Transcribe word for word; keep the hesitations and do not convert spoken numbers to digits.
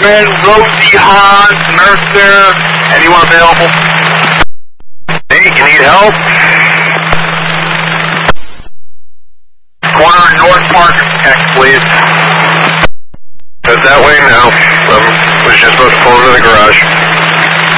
firemen, Rosie, Hans, nurse there. Anyone available? Hey, you need help? Corner North Park, X, please. Head that way now. Um, was just supposed to pull into the garage.